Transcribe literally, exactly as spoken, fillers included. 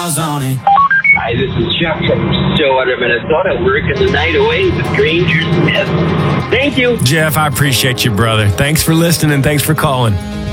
miles on it. Hi, this is Chuck from Stillwater, Minnesota, working the night away with Granger Smith. Thank you. Jeff, I appreciate you, brother. Thanks for listening and thanks for calling.